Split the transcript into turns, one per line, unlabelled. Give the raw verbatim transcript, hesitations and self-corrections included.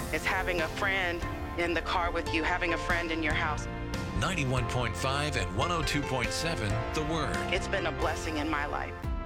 It's having a friend in the car with you, having a friend in your house.
ninety-one point five and one oh two point seven, The Word.
It's been a blessing in my life.